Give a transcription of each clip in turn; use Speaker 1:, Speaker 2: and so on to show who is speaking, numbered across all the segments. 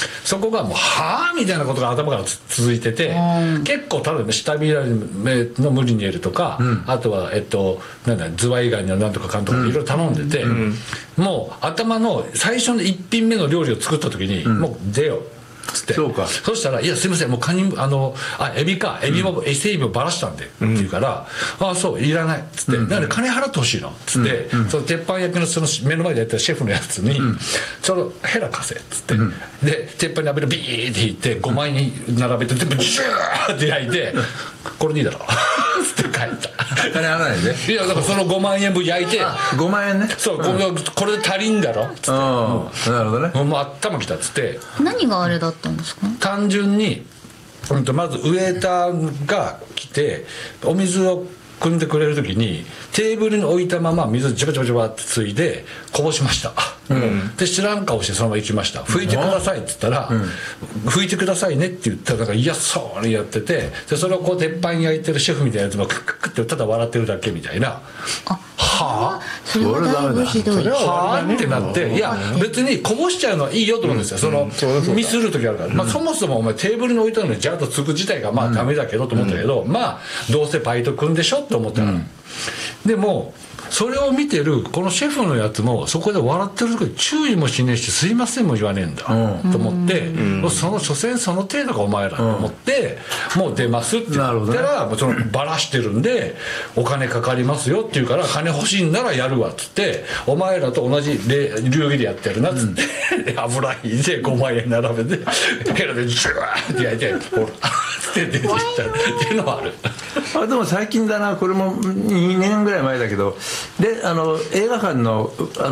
Speaker 1: そこがもうはあみたいなことが頭から続いてて、結構ただね下見られのムリニエルとか、あとはなんだズワイガニのなんとかかんとかいろいろ頼んでて、もう頭の最初の1品目の料理を作った時に、もう出よつって、そしたら「いやすいません、もうカニエビか、エビも伊勢エビをばらしたんで」って言うから「ああそういらない」っつって「だから金払ってほしいの」っつって、その鉄板焼きのその目の前でやってたシェフのやつに「そのヘラ貸せ」っつって、で鉄板に油ビーって引いて5枚に並べて全部ジューって焼いて「これでいいだろ」って帰った。
Speaker 2: 金払わないで。
Speaker 1: いやだからその5万円分焼いて
Speaker 2: 5万円ね。
Speaker 1: そうこれで足りんだろっつって、
Speaker 2: なるほどね。
Speaker 1: もう頭きたっつって。
Speaker 3: 何があれだったんですか？
Speaker 1: 単純にまずウェーターが来てお水を汲んでくれる時にテーブルに置いたまま水ジャバジャバジャバってついでこぼしました、で知らん顔してそのまま行きました。拭いてくださいって言ったら、拭いてくださいねって言ったら嫌そうにやってて、でそれをこう鉄板焼いてるシェフみたいなやつもクックックってただ笑ってるだけみたいな。はあ、
Speaker 3: それはだいぶひどい。
Speaker 1: はあってなって、いや別にこぼしちゃうのはいいよと思うんですよ、そのミスる時あるから、そもそもお前テーブルに置いたのにジャーッとつく自体がまあダメだけどと思ったけど、まあどうせバイト組んでしょって思ったら、でもそれを見てるこのシェフのやつもそこで笑ってる時に注意もしねえしすいませんも言わねえんだと思って、所詮その程度がお前らと思って、もう出ますって言ったら、そのバラしてるんでお金かかりますよって言うから金欲しいんならやるわっつって、お前らと同じ流儀でやってるなっつって、油引いて5万円並べてヘラでジュワーって焼いてほらって出てきたっていうのはある。
Speaker 2: でも最近だな、これも2年ぐらい前だけど、で映画館の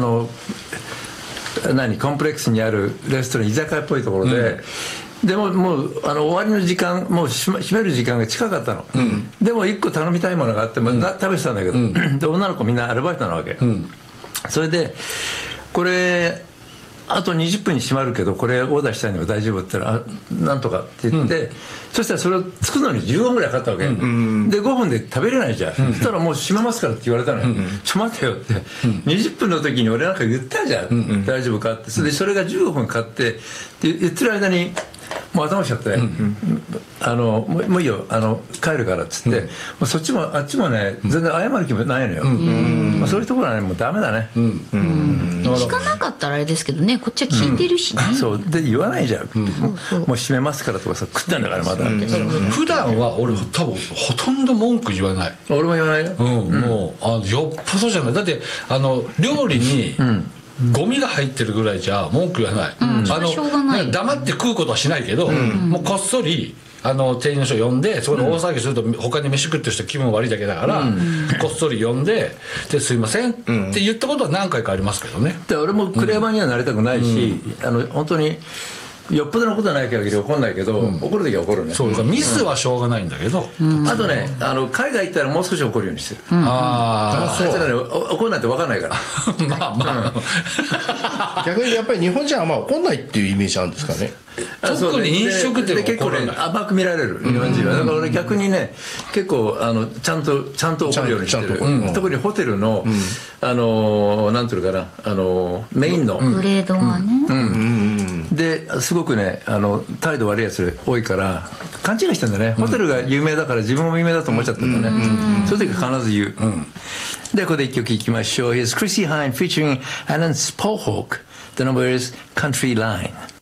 Speaker 2: コンプレックスにあるレストラン居酒屋っぽいところで、でも終わりの時間もう閉める時間が近かったの、でも1個頼みたいものがあって、食べてたんだけど、で女の子みんなアルバイトなわけ、それでこれあと20分に閉まるけどこれオーダーしたいのが大丈夫って言ったら「なんとか」って言って、そしたらそれを作るのに15分ぐらいかかったわけ、で5分で食べれないじゃん、そしたら「もう閉めますから」って言われたのよ、ちょ待てよって、20分の時に俺なんか言ったじゃん、大丈夫かって。それが15分かかってって言ってる間にもう頭しちゃって、もういいよ帰るからっつって、もうそっちもあっちもね全然謝る気もないのよ、そういうところはねもうダメだね。
Speaker 3: 聞かなかったらあれですけどね、こっちは聞いてるしね、
Speaker 2: そうで言わないじゃん、もう閉めますからとかさ、食ったんだからまだ。
Speaker 1: 普段は俺多分ほとんど文句言わない。
Speaker 2: 俺も言わないよ、
Speaker 1: もうよっぽどじゃない。だって料理にゴミが入ってるぐらいじゃ文句言わない、黙って食うことはしないけど、もうこっそり店員の人呼んで、そこで大騒ぎすると他に飯食ってる人気分悪いだけだから、こっそり呼んで「すいません」って言ったことは何回かありますけどね。
Speaker 2: で俺もクレーマーにはなりたくないし、本当によっぽどのことはない限り怒んないけど、怒る時は怒るね。
Speaker 1: そうだからミスはしょうがないんだけど、
Speaker 2: あとね海外行ったらもう少し怒るようにしてる。
Speaker 1: そう
Speaker 2: だから怒んないと分かんないから
Speaker 4: 逆にやっぱり日本人はあんま怒んないっていうイメージあるんですかね。
Speaker 1: 特に飲食店は
Speaker 2: 結構ね甘く見られる日本人は。だから俺逆にね結構ちゃんと怒るようにしてる。特にホテルのなんていうかなメインの
Speaker 3: グレードがね、
Speaker 2: ですごくね態度悪いやつ多いから勘違いしてんだね、ホテルが有名だから自分も有名だと思っちゃってるんだね、そういう時必ず言う、でここで一曲いきましょう。 Here's Chrissy Hine featuring Alan Spolhawk. The number is Country Line.